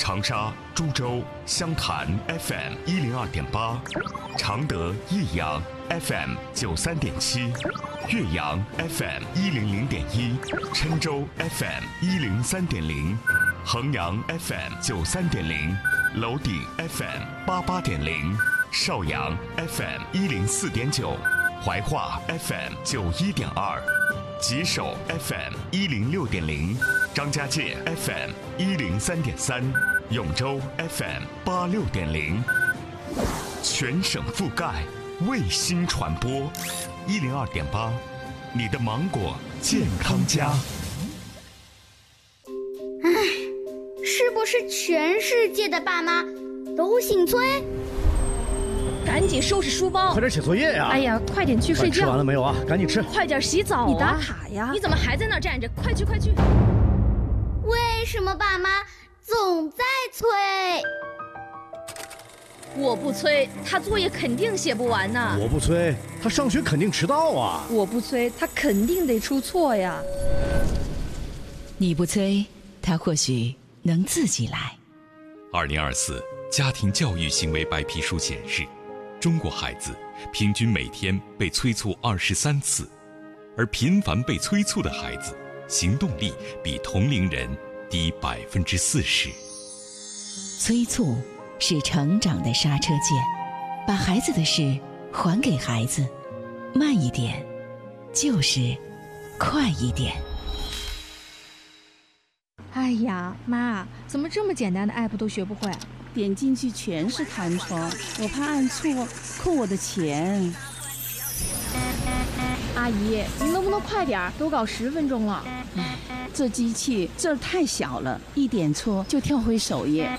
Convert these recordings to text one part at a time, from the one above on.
长沙、株洲湘潭 FM 102.8，常德、益阳 FM 93.7，岳阳 FM 100.1，郴州 FM 103.0，衡阳 FM 93.0，娄底 FM 88.0，邵阳 FM 104.9，怀化 FM 91.2，吉首 FM 106.0，张家界 FM 103.3，永州 FM 86.0，全省覆盖，卫星传播102.8，你的芒果健康家。 是不是全世界的爸妈都姓崔？ 赶紧收拾书包， 快点写作业呀！ 哎呀，快点去睡觉。 吃完了没有啊？赶紧吃。 快点洗澡啊！你打卡呀！你怎么还在那儿站着？快去快去！ 为什么爸妈总在催？ 我不催，他作业肯定写不完呢。 我不催，他上学肯定迟到啊。 我不催，他肯定得出错呀。 你不催，他或许能自己来。 2024家庭教育行为白皮书显示，中国孩子平均每天被催促23次，而频繁被催促的孩子，行动力比同龄人低40%。 催促是成长的刹车键，把孩子的事还给孩子，慢一点，就是快一点。 哎呀，妈，怎么这么简单的 app 都学不会？ 点进去全是弹窗，我怕按错扣我的钱。 阿姨，您能不能快点？都搞10分钟了。 这机器字儿太小了，一点错就跳回首页。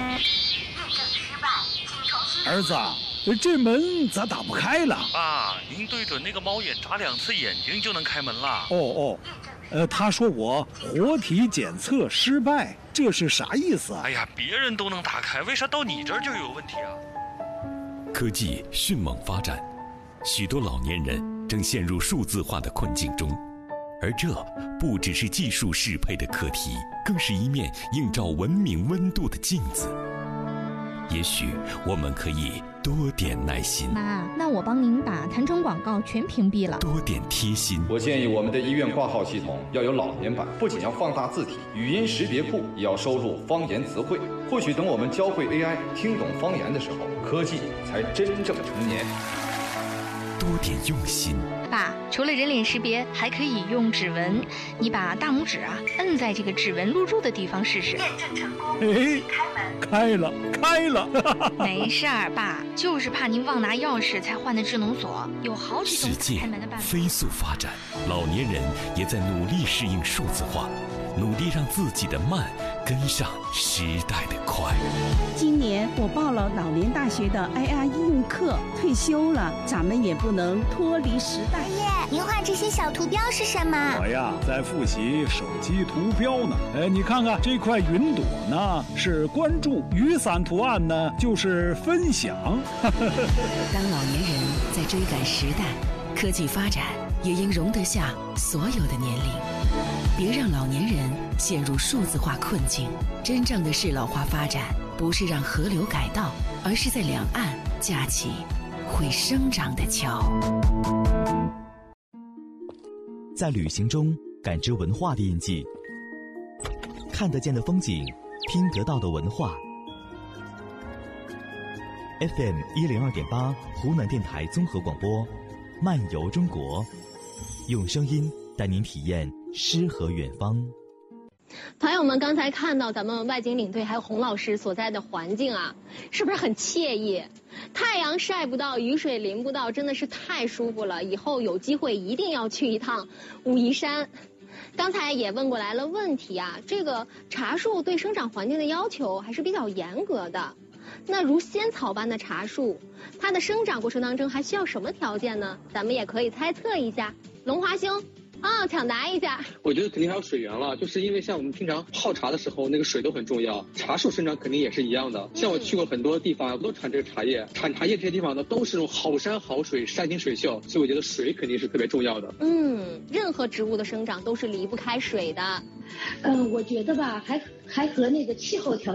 儿子，这门咋打不开了？ 爸，您对准那个猫眼眨2次眼睛就能开门了。 他说我活体检测失败，这是啥意思啊？ 哎呀，别人都能打开，为啥到你这儿就有问题啊？ 科技迅猛发展，许多老年人正陷入数字化的困境中，而这不只是技术适配的课题，更是一面映照文明温度的镜子。也许我们可以多点耐心。 妈，那我帮您把弹窗广告全屏蔽了。 多点贴心。 我建议我们的医院挂号系统要有老年版，不仅要放大字体，语音识别库也要收录方言词汇。或许等我们教会 AI 听懂方言的时候，科技才真正成年。 多点用心。 爸，除了人脸识别，还可以用指纹。你把大拇指摁在这个指纹录入的地方试试。验证成功。 开了。 没事儿，爸，就是怕您忘拿钥匙才换的智能锁，有好几种开门的办法。 世界飞速发展，老年人也在努力适应数字化，努力让自己的慢跟上时代的快。 今年我报了老年大学的 AI 应用课，退休了，咱们也不能脱离时代。 爷爷，您画这些小图标是什么？ 我呀，在复习手机图标呢。你看看这块云朵呢，是关注；雨伞图案呢，就是分享。 当老年人在追赶时代，科技发展也应容得下所有的年龄。别让老年人陷入数字化困境。真正的适老化发展，不是让河流改道，而是在两岸架起会生长的桥。 在旅行中感知文化的印记，看得见的风景，听得到的文化。FM 102.8湖南电台综合广播，漫游中国，用声音带您体验诗和远方。 朋友们，刚才看到咱们外景领队还有洪老师所在的环境啊，是不是很惬意？太阳晒不到，雨水淋不到，真的是太舒服了。以后有机会一定要去一趟武夷山。刚才也问过来了问题啊，这个茶树对生长环境的要求还是比较严格的。那如仙草般的茶树，它的生长过程当中还需要什么条件呢？咱们也可以猜测一下。龙华兄抢答一下。 我觉得肯定还有水源了，就是因为像我们平常泡茶的时候，那个水都很重要，茶树生长肯定也是一样的。像我去过很多地方，都产这个茶叶，产茶叶这些地方呢，都是那种好山好水，山清水秀，所以我觉得水肯定是特别重要的。 任何植物的生长都是离不开水的。 我觉得吧，还和那个气候条件